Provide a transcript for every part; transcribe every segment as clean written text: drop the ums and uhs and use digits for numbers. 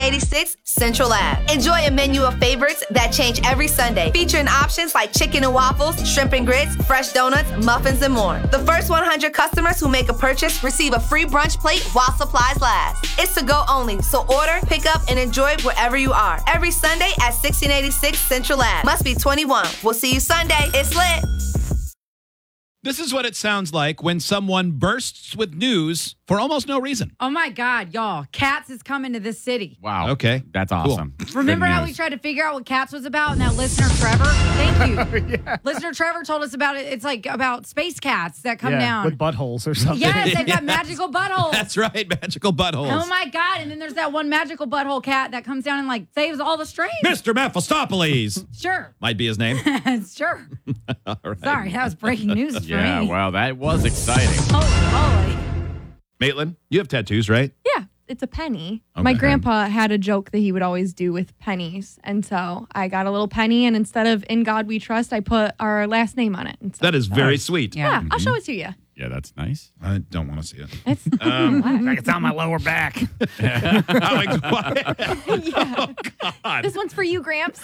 1686 Central Ave. Enjoy a menu of favorites that change every Sunday, featuring options like chicken and waffles, shrimp and grits, fresh donuts, muffins, and more. The first 100 customers who make a purchase receive a free brunch plate while supplies last. It's to go only, so order, pick up, and enjoy wherever you are. Every Sunday at 1686 Central Ave. Must be 21. We'll see you Sunday. It's lit. This is what it sounds like when someone bursts with news for almost no reason. Oh, my God, y'all. Cats is coming to this city. Wow. Okay. That's awesome. Cool. Remember how we tried to figure out what Cats was about? And that listener, Trevor? Thank you. Listener Trevor told us about it. It's like about space cats that come down. With buttholes or something. Yes, they've got magical buttholes. That's right. Magical buttholes. Oh, my God. And then there's that one magical butthole cat that comes down and, like, saves all the strays. Mr. Mephistopheles. Sure. Might be his name. Sure. All right. Sorry, that was breaking news for Yeah, me. wow, that was exciting. Holy moly. Maitland, you have tattoos, right? Yeah, it's a penny. Okay. My grandpa had a joke that he would always do with pennies. And so I got a little penny, and instead of "In God We Trust," I put our last name on it. And so, That is very sweet. yeah, I'll show it to you. Yeah, that's nice. I don't want to see it. It's Like it's on my lower back. Alex, why? yeah. Oh, God. This one's for you, Gramps.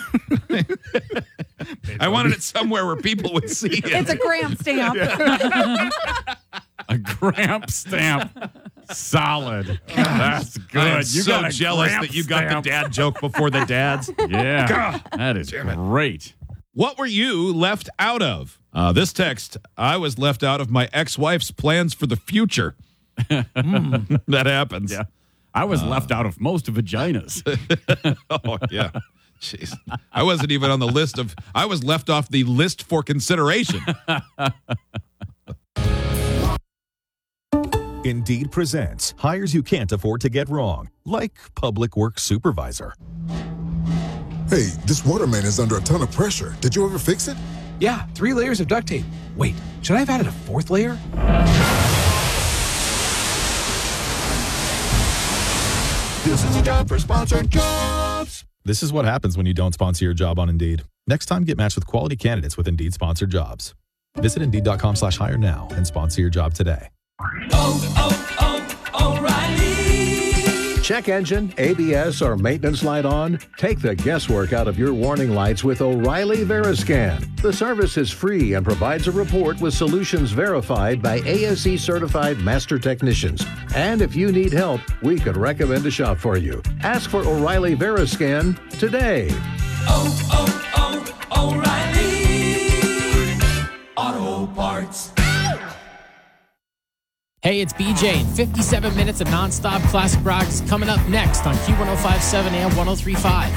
I wanted it somewhere where people would see it. It's a Gramp stamp. A Gramp stamp. Solid. That's good. I am You so got a jealous Gramp that you got the stamp. dad joke before the dads. Yeah. That is great. What were you left out of? This text, I was left out of my ex-wife's plans for the future. That happens. Yeah. I was left out of most vaginas. Oh, yeah. Jeez. I wasn't even on the list of, I was left off the list for consideration. Indeed presents hires you can't afford to get wrong, like public works supervisor. Hey, this water main is under a ton of pressure. Did you ever fix it? Yeah, 3 layers of duct tape. Wait, should I have added a 4th layer? This is a job for sponsored jobs. This is what happens when you don't sponsor your job on Indeed. Next time, get matched with quality candidates with Indeed sponsored jobs. Visit Indeed.com/hire now and sponsor your job today. Check engine, ABS, or maintenance light on? Take the guesswork out of your warning lights with O'Reilly Veriscan. The service is free and provides a report with solutions verified by ASE certified master technicians. And if you need help, we could recommend a shop for you. Ask for O'Reilly Veriscan today. O'Reilly Auto Parts. Hey, it's BJ, and 57 minutes of nonstop classic rock is coming up next on Q1057 and 1035.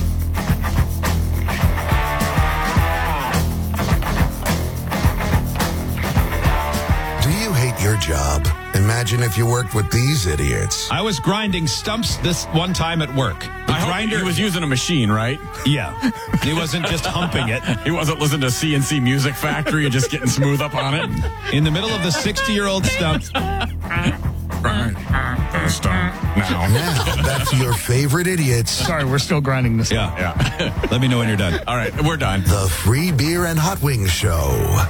Do you hate your job? Imagine if you worked with these idiots. I was grinding stumps this one time at work. The grinder He was using a machine, right? Yeah. He wasn't just humping it. He wasn't listening to CNC Music Factory and just getting smooth up on it. In the middle of the 60-year-old stump. Now, that's your favorite idiots. Sorry, we're still grinding this. Yeah. Let me know when you're done. All right, we're done. The Free Beer and Hot Wings Show.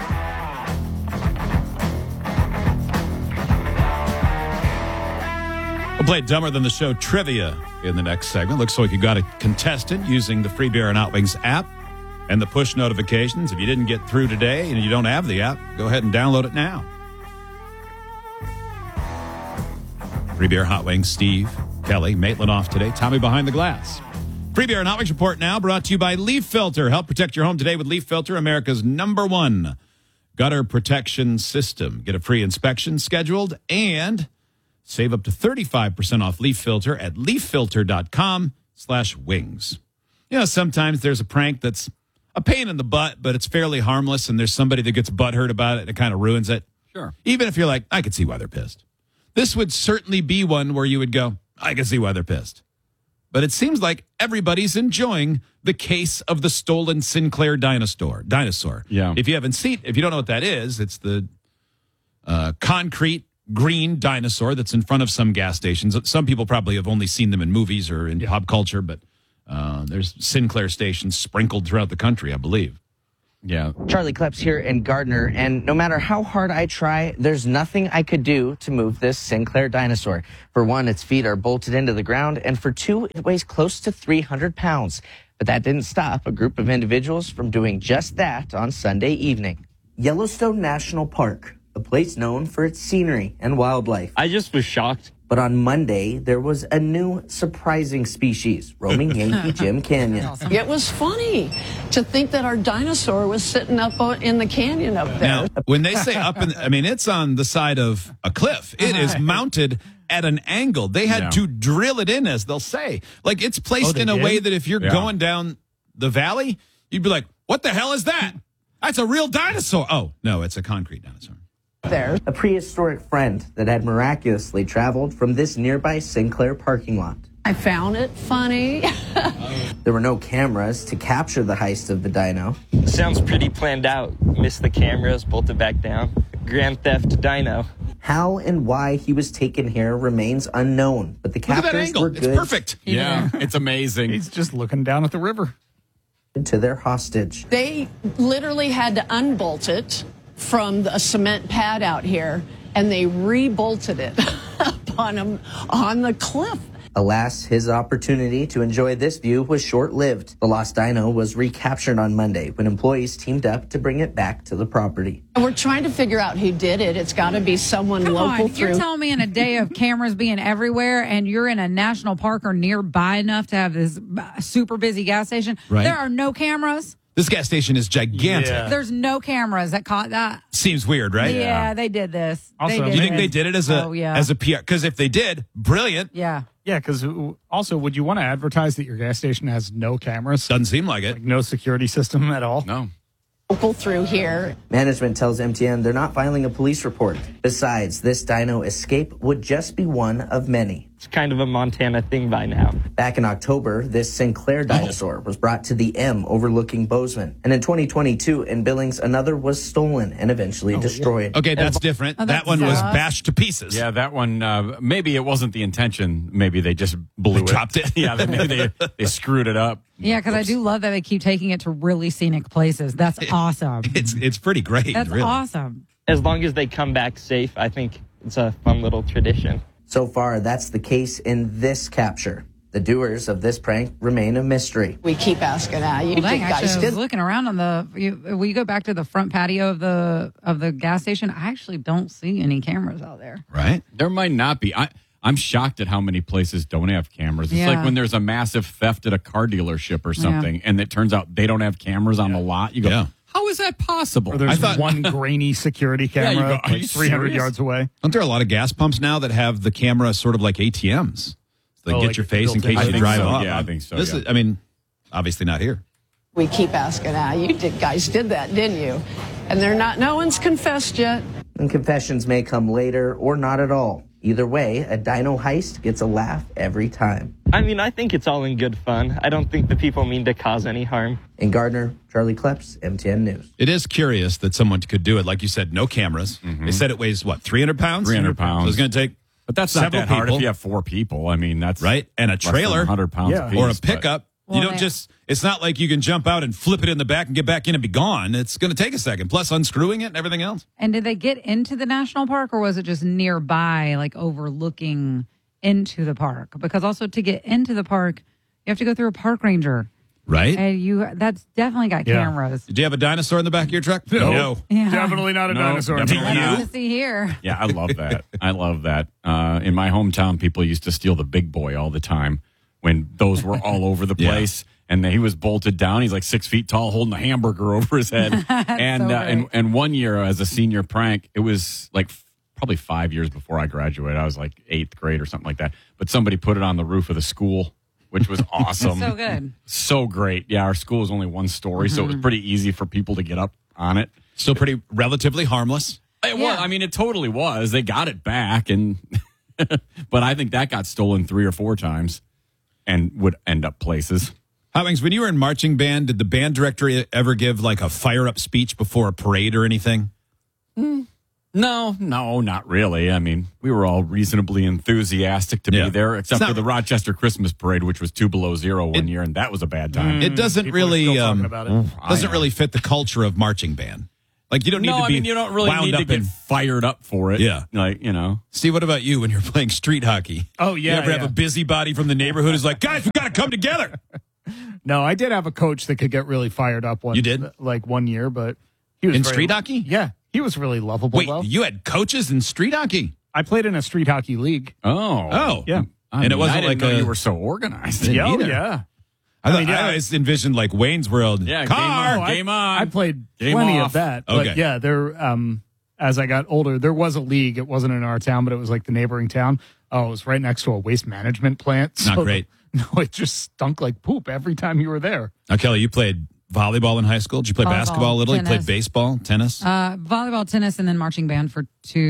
We'll play Dumber Than the Show trivia in the next segment. Looks like you got a contestant using the Free Beer and Hot Wings app and the push notifications. If you didn't get through today and you don't have the app, go ahead and download it now. Free Beer, Hot Wings, Steve, Kelly, Maitland off today. Tommy behind the glass. Free Beer and Hot Wings report now brought to you by Leaf Filter. Help protect your home today with Leaf Filter, America's #1 gutter protection system. Get a free inspection scheduled and save up to 35% off Leaf Filter at leaffilter.com/wings. You know, sometimes there's a prank that's a pain in the butt, but it's fairly harmless, and there's somebody that gets butthurt about it and it kind of ruins it. Sure. Even if you're like, I could see why they're pissed. This would certainly be one where you would go, I can see why they're pissed. But it seems like everybody's enjoying the case of the stolen Sinclair dinosaur. Yeah. If you don't know what that is, it's the concrete green dinosaur that's in front of some gas stations. Some people probably have only seen them in movies or in pop culture, but there's Sinclair stations sprinkled throughout the country, I believe. Yeah. Charlie Kleps here in Gardner, and no matter how hard I try, there's nothing I could do to move this Sinclair dinosaur. For one, its feet are bolted into the ground, and for two, it weighs close to 300 pounds. But that didn't stop a group of individuals from doing just that on Sunday evening. Yellowstone National Park, a place known for its scenery and wildlife. I just was shocked. But on Monday, there was a new surprising species roaming Yankee Jim Canyon. It was funny to think that our dinosaur was sitting up in the canyon up there. Now, when they say up it's on the side of a cliff. It is mounted at an angle. They had to drill it in, as they'll say. Like, it's placed in a way that if you're going down the valley, you'd be like, what the hell is that? That's a real dinosaur. Oh, no, it's a concrete dinosaur. There, a prehistoric friend that had miraculously traveled from this nearby Sinclair parking lot. I found it funny. There were no cameras to capture the heist of the dino. Sounds pretty planned out. Missed the cameras, bolted back down. Grand theft dino. How and why he was taken here remains unknown, but the captors were good. It's perfect. Yeah, it's amazing. He's just looking down at the river. To their hostage. They literally had to unbolt it from a cement pad out here, and they rebolted it upon him on the cliff. Alas, his opportunity to enjoy this view was short-lived. The lost dino was recaptured on Monday when employees teamed up to bring it back to the property. We're trying to figure out who did it. It's got to be someone local. You're telling me in a day of cameras being everywhere and you're in a national park or nearby enough to have this super busy gas station, there are no cameras? This gas station is gigantic. Yeah. There's no cameras that caught that. Seems weird, right? Yeah, they did this. Also, you think they did it as a PR? Because if they did, brilliant. Yeah. Yeah, because also, would you want to advertise that your gas station has no cameras? Doesn't seem like it. Like no security system at all? No. Local through here. Management tells MTN they're not filing a police report. Besides, this dino escape would just be one of many. It's kind of a Montana thing by now. Back in October, this Sinclair dinosaur was brought to the M overlooking Bozeman. And in 2022, in Billings, another was stolen and eventually destroyed. Okay, that's different. That one was bashed to pieces. Yeah, that one, maybe it wasn't the intention. Maybe they just blew it. Dropped it. Yeah, maybe they screwed it up. Yeah, because I do love that they keep taking it to really scenic places. That's awesome. It's pretty great. That's really awesome. As long as they come back safe, I think it's a fun little tradition. So far, that's the case in this capture. The doers of this prank remain a mystery. We keep asking, you Dang, guys actually, I did was looking around on when you go back to the front patio of the gas station, I actually don't see any cameras out there. Right? There might not be. I'm shocked at how many places don't have cameras. It's like when there's a massive theft at a car dealership or something, and it turns out they don't have cameras on the lot. You go, how is that possible? Or there's one grainy security camera are you like 300 serious? yards away. Aren't there a lot of gas pumps now that have the camera sort of like ATMs? So they get like your face in case I you think drive so. off. Yeah, I think so. This is, I mean, obviously not here. We keep asking, guys did that, didn't you? And no one's confessed yet. And confessions may come later or not at all. Either way, a dino heist gets a laugh every time. I mean, I think it's all in good fun. I don't think the people mean to cause any harm. In Gardner, Charlie Kleps, MTN News. It is curious that someone could do it. Like you said, no cameras. They said it weighs, 300 pounds? 300 pounds. So it's going to take But that's not several that hard people. if you have 4 people. I mean, that's right. And a trailer, 100 pounds apiece, or a pickup. Well, you don't it's not like you can jump out and flip it in the back and get back in and be gone. It's going to take a second. Plus unscrewing it and everything else. And did they get into the national park or was it just nearby, like overlooking into the park? Because also to get into the park, you have to go through a park ranger. Right. And that's definitely got cameras. Did you have a dinosaur in the back of your truck? No. Yeah. Definitely not a dinosaur. Do Nothing you? to see here. Yeah, I love that. I love that. In my hometown, people used to steal the big boy all the time when those were all over the place. And he was bolted down. He's like 6 feet tall, holding a hamburger over his head. And one year as a senior prank, it was like probably 5 years before I graduated. I was like 8th grade or something like that. But somebody put it on the roof of the school, which was awesome. So good. So great. Yeah, our school was only 1 story, so it was pretty easy for people to get up on it. Still pretty relatively harmless. It was. I mean, it totally was. They got it back, and but I think that got stolen 3 or 4 times and would end up places. Hot Wings, when you were in marching band, did the band director ever give like a fire up speech before a parade or anything? No, not really. I mean, we were all reasonably enthusiastic to be there, except for the Rochester Christmas Parade, which was 2 below 0 one year, and that was a bad time. It doesn't really doesn't really fit the culture of marching band. Like you don't need to be. You don't really wound need up to get in, fired up for it. Yeah, like Steve, what about you when you're playing street hockey? Oh yeah, you ever have a busybody from the neighborhood who's like, guys, we got to come together? No, I did have a coach that could get really fired up. You did? Like 1 year, but he was in street hockey. Yeah, he was really lovable. Wait, you had coaches in street hockey? I played in a street hockey league. Oh, yeah. And it wasn't like you were so organized. Yeah, yeah. I always envisioned like Wayne's World. Yeah, car. game on. I played Game plenty off. of that. Okay. But yeah, there. As I got older, there was a league. It wasn't in our town, but it was like the neighboring town. Oh, it was right next to a waste management plant. Not great. No, it just stunk like poop every time you were there. Now, Kelly, you played volleyball in high school. Did you play basketball a little? Tennis. You played baseball, tennis? Volleyball, tennis, and then marching band for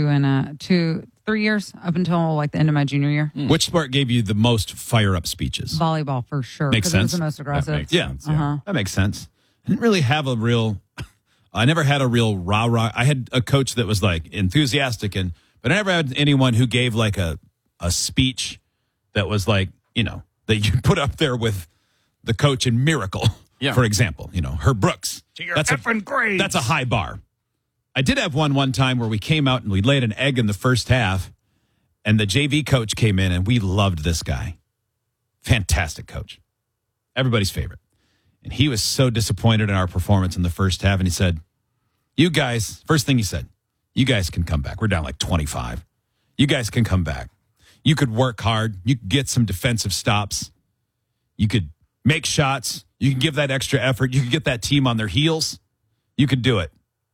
3 years up until like the end of my junior year. Which sport gave you the most fire-up speeches? Volleyball for sure. Makes 'cause sense. It was the most aggressive. That makes sense. I didn't really have a real. I never had a real rah-rah. I had a coach that was like enthusiastic, but I never had anyone who gave like a speech that was like, that you put up there with the coach in Miracle, for example. Herb Brooks. To your effing grades. That's a high bar. I did have one time where we came out and we laid an egg in the first half, and the JV coach came in, and we loved this guy. Fantastic coach. Everybody's favorite. And he was so disappointed in our performance in the first half, and he said, you guys, first thing he said, you guys can come back. We're down like 25. You guys can come back. You could work hard. You could get some defensive stops. You could make shots. You can give that extra effort. You could get that team on their heels. You could do it.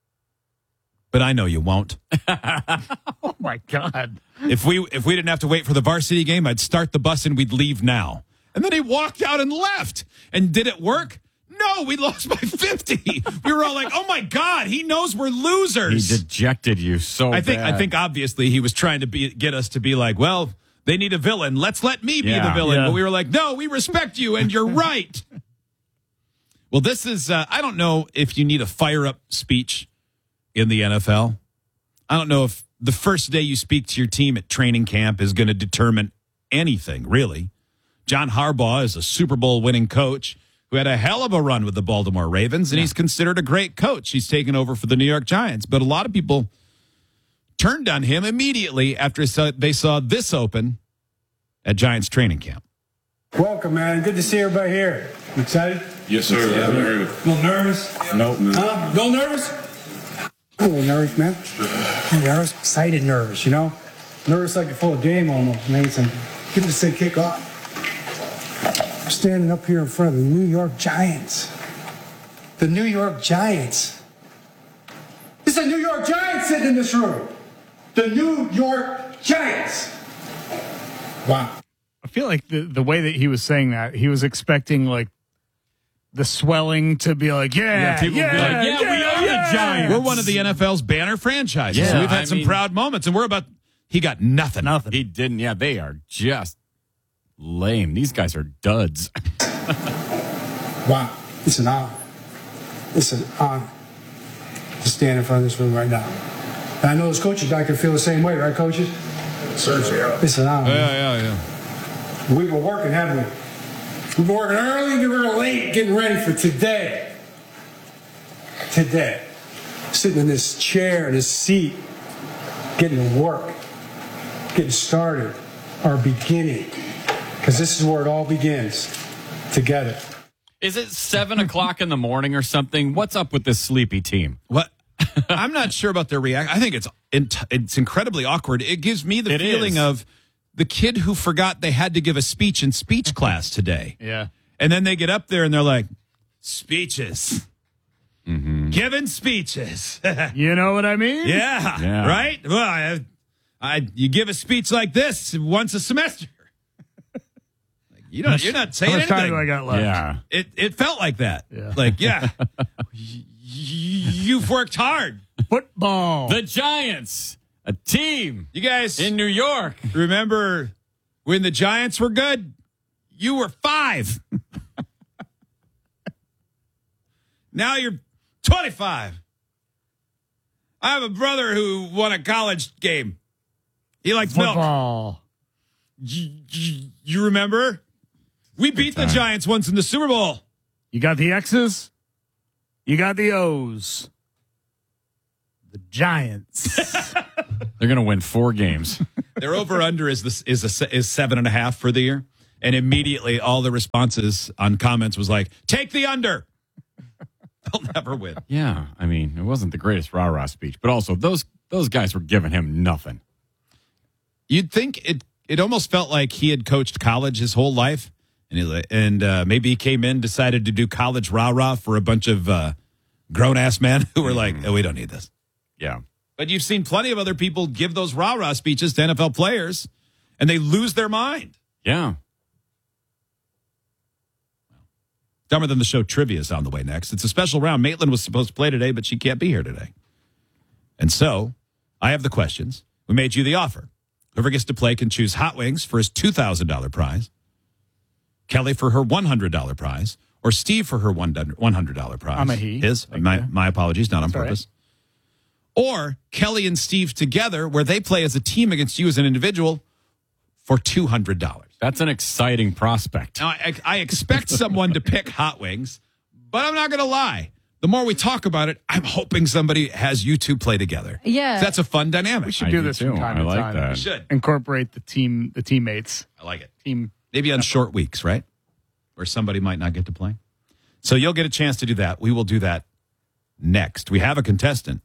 But I know you won't. Oh, my God. If we didn't have to wait for the varsity game, I'd start the bus and we'd leave now. And then he walked out and left. And did it work? No, we lost by 50. We were all like, oh, my God, he knows we're losers. He dejected you so I bad. think obviously he was trying to get us to be like, well, they need a villain. Let me be the villain. Yeah. But we were like, no, we respect you and you're right. Well, this is, I don't know if you need a fire-up speech in the NFL. I don't know if the first day you speak to your team at training camp is going to determine anything, really. John Harbaugh is a Super Bowl winning coach who had a hell of a run with the Baltimore Ravens, and he's considered a great coach. He's taken over for the New York Giants. But a lot of people turned on him immediately after they saw this open at Giants training camp. Welcome, man. Good to see everybody here. You excited? Yes, sir. Yeah, I'm a very little nervous? Nope, man. Huh? A little nervous? I'm a little nervous, man. I'm nervous, excited nervous, Nervous like before a game almost, man. So get this thing kick off. I'm standing up here in front of the New York Giants. The New York Giants. It's the New York Giants sitting in this room. The New York Giants. Wow. I feel like the way that he was saying that, he was expecting like the swelling to be like, people would be like, we are the Giants. We're one of the NFL's banner franchises. Yeah, So we've had some proud moments, and he got nothing. He didn't. Yeah, they are just lame. These guys are duds. Wow. It's an honor. It's an honor to stand in front of this room right now. And I know as coaches, I can feel the same way, right, coaches? Sir, It's an honor. Yeah. We've been working, haven't we? We've been working early and we're late getting ready for today. Today. Sitting in this chair, in this seat, getting to work, getting started, our beginning. Because this is where it all begins, together. Is it 7 o'clock in the morning or something? What's up with this sleepy team? What? I'm not sure about their reaction. I think it's incredibly awkward. It gives me the feeling of the kid who forgot they had to give a speech in speech class today. Yeah. And then they get up there and they're like, speeches. Giving speeches. You know what I mean? Yeah. Right? Well, you give a speech like this once a semester. You're not saying How much anything. time do I got left? Yeah. It felt like that. Yeah. Like, you've worked hard. Football. The Giants, a team. You guys in New York. Remember when the Giants were good? You were 5. Now you're 25. I have a brother who won a college game. He likes Football. milk. You remember? We beat the Giants once in the Super Bowl. You got the X's. You got the O's. The Giants. They're going to win 4 games. Their over-under is 7.5 for the year. And immediately all the responses on comments was like, take the under. They'll never win. Yeah, I mean, it wasn't the greatest rah-rah speech, but also those guys were giving him nothing. You'd think it almost felt like he had coached college his whole life, and maybe he came in, decided to do college rah-rah for a bunch of grown-ass men who were like, oh, we don't need this. Yeah. But you've seen plenty of other people give those rah-rah speeches to NFL players, and they lose their mind. Yeah. Dumber Than the Show trivia is on the way next. It's a special round. Maitland was supposed to play today, but she can't be here today. And so I have the questions. We made you the offer. Whoever gets to play can choose Hot Wings for his $2,000 prize, Kelly for her $100 prize, or Steve for her $100 prize. I'm a he. My apologies, not on That's purpose. Right. Or Kelly and Steve together, where they play as a team against you as an individual for $200. That's an exciting prospect. Now, I expect someone to pick Hot Wings, but I'm not going to lie. The more we talk about it, I'm hoping somebody has you two play together. Yeah. That's a fun dynamic. We should do this from time to time. That. We should. Incorporate the teammates. I like it. Maybe on short weeks, right? Where somebody might not get to play. So you'll get a chance to do that. We will do that next. We have a contestant,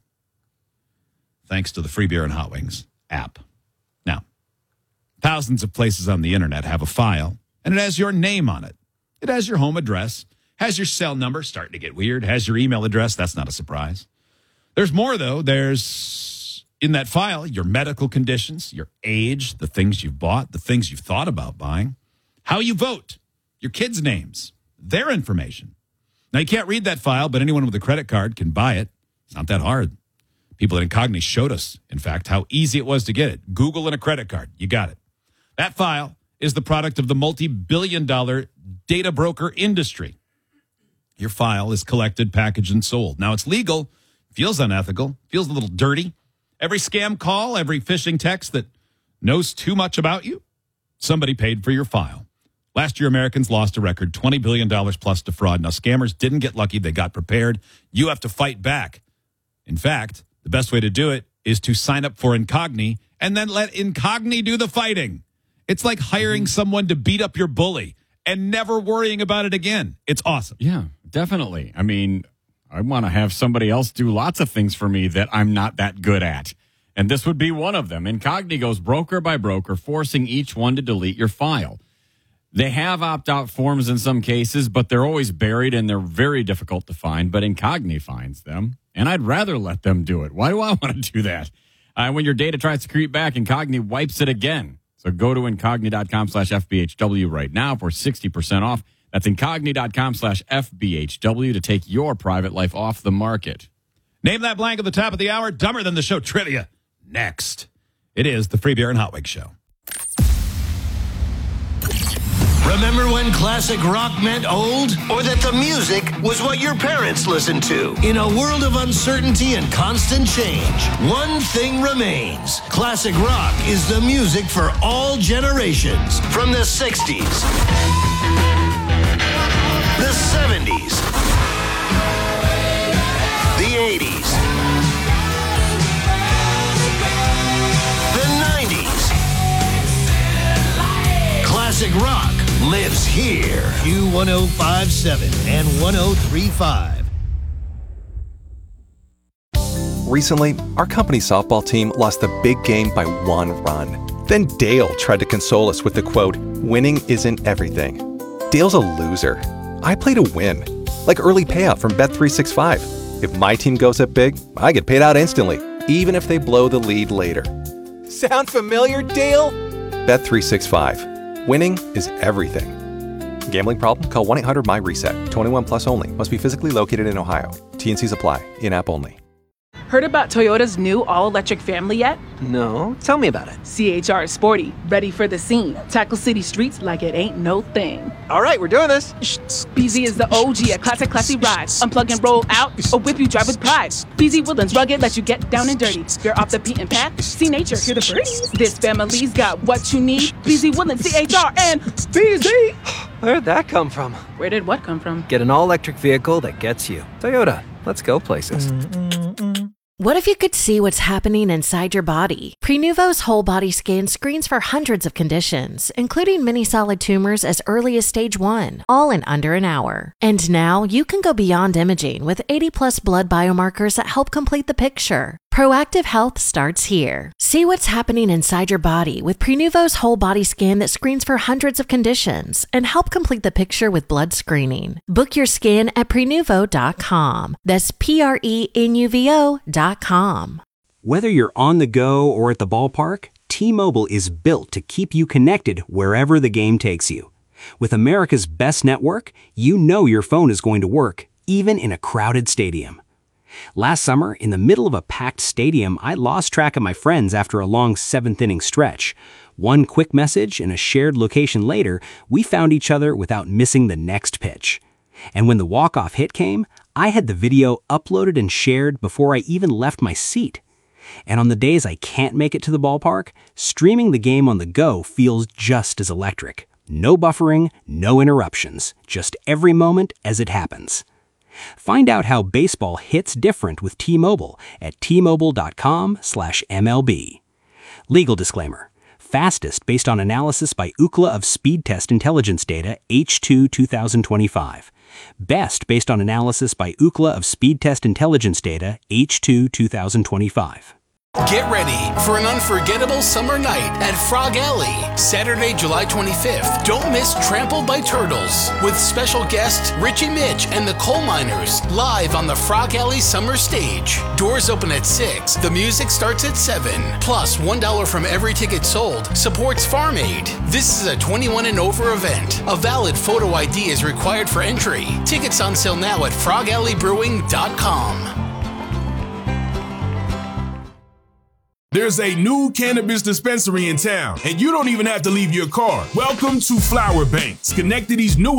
thanks to the Free Beer and Hot Wings app. Now, thousands of places on the internet have a file, and it has your name on it. It has your home address, has your cell number, starting to get weird, has your email address. That's not a surprise. There's more, though. There's, in that file, your medical conditions, your age, the things you've bought, the things you've thought about buying, how you vote, your kids' names, their information. Now, you can't read that file, but anyone with a credit card can buy it. It's not that hard. People at Incogni showed us, in fact, how easy it was to get it. Google and a credit card. You got it. That file is the product of the multi-billion-dollar data broker industry. Your file is collected, packaged, and sold. Now, it's legal, feels unethical, feels a little dirty. Every scam call, every phishing text that knows too much about you, somebody paid for your file. Last year, Americans lost a record $20 billion plus to fraud. Now, scammers didn't get lucky. They got prepared. You have to fight back. In fact, the best way to do it is to sign up for Incogni and then let Incogni do the fighting. It's like hiring someone to beat up your bully and never worrying about it again. It's awesome. Yeah, definitely. I mean, I want to have somebody else do lots of things for me that I'm not that good at. And this would be one of them. Incogni goes broker by broker, forcing each one to delete your file. They have opt-out forms in some cases, but they're always buried and they're very difficult to find. But Incogni finds them, and I'd rather let them do it. Why do I want to do that? When your data tries to creep back, Incogni wipes it again. So go to Incogni.com/FBHW right now for 60% off. That's Incogni.com/FBHW to take your private life off the market. Name that blank at the top of the hour. Dumber Than the Show trivia. Next. It is the Free Beer and Hot Wings Show. Remember when classic rock meant old? Or that the music was what your parents listened to? In a world of uncertainty and constant change, one thing remains. Classic rock is the music for all generations. From the 60s, the 70s, the 80s, the 90s. Classic rock lives here. Q1057 and 1035. Recently, our company's softball team lost the big game by 1 run. Then Dale tried to console us with the quote, "Winning isn't everything." Dale's a loser. I play to win. Like early payout from Bet365. If my team goes up big, I get paid out instantly, even if they blow the lead later. Sound familiar, Dale? Bet365. Winning is everything. Gambling problem? Call 1-800-MY-RESET. 21 plus only. Must be physically located in Ohio. T&Cs apply. In-app only. Heard about Toyota's new all-electric family yet? No, tell me about it. CHR is sporty, ready for the scene. Tackle city streets like it ain't no thing. All right, we're doing this. BZ is the OG, a classy ride. Unplug and roll out, or whip you drive with pride. BZ Woodlands rugged, let you get down and dirty. You're off the beaten path, see nature, hear the birdies. This family's got what you need. BZ Woodlands, CHR, and BZ. Where'd that come from? Where did what come from? Get an all-electric vehicle that gets you. Toyota, let's go places. What if you could see what's happening inside your body? Prenuvo's whole body scan screens for hundreds of conditions, including many solid tumors as early as stage 1, all in under an hour. And now you can go beyond imaging with 80+ blood biomarkers that help complete the picture. Proactive health starts here. See what's happening inside your body with Prenuvo's whole body scan that screens for hundreds of conditions and help complete the picture with blood screening. Book your scan at Prenuvo.com. That's Prenuvo.com. Whether you're on the go or at the ballpark, T-Mobile is built to keep you connected wherever the game takes you. With America's best network, you know your phone is going to work, even in a crowded stadium. Last summer, in the middle of a packed stadium, I lost track of my friends after a long 7th-inning stretch. One quick message and a shared location later, we found each other without missing the next pitch. And when the walk-off hit came, I had the video uploaded and shared before I even left my seat. And on the days I can't make it to the ballpark, streaming the game on the go feels just as electric. No buffering, no interruptions, just every moment as it happens. Find out how baseball hits different with T-Mobile at T-Mobile.com/MLB. Legal disclaimer. Fastest based on analysis by Ookla of Speed Test Intelligence Data H2 2025. Best based on analysis by Ookla of Speed Test Intelligence Data H2 2025. Get ready for an unforgettable summer night at Frog Alley, Saturday, July 25th. Don't miss Trampled by Turtles with special guests Richie Mitch and the Coal Miners live on the Frog Alley Summer Stage. Doors open at 6. The music starts at 7. Plus, $1 from every ticket sold supports Farm Aid. This is a 21 and over event. A valid photo ID is required for entry. Tickets on sale now at frogalleybrewing.com. There's a new cannabis dispensary in town, and you don't even have to leave your car. Welcome to Flower Banks, Schenectady's new